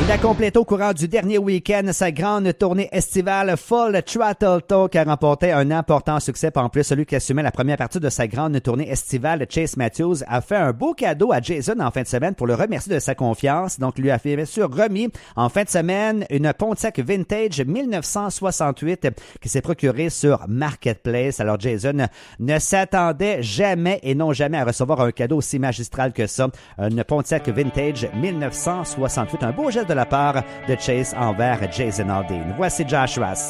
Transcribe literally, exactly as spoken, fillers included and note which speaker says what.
Speaker 1: Il a complété au courant du dernier week-end sa grande tournée estivale Full Throttle Talk, qui a remporté un important succès. En plus, celui qui assumait la première partie de sa grande tournée estivale, Chase Matthews, a fait un beau cadeau à Jason en fin de semaine pour le remercier de sa confiance. Donc, lui a fait bien sûr remis en fin de semaine une Pontiac Vintage dix-neuf cent soixante-huit qui s'est procurée sur Marketplace. Alors, Jason ne s'attendait jamais et non jamais à recevoir un cadeau aussi magistral que ça. Une Pontiac Vintage dix-neuf cent soixante-huit. Un beau geste de la part de Chase envers Jason Aldean. Voici Josh Ross.